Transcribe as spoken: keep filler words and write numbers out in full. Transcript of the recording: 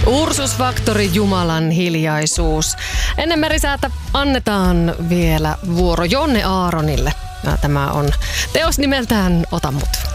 Ursus Factory, Jumalan hiljaisuus. Ennen merisäätä annetaan vielä vuoro Jonne Aaronille. Tämä on teos nimeltään Ota mut.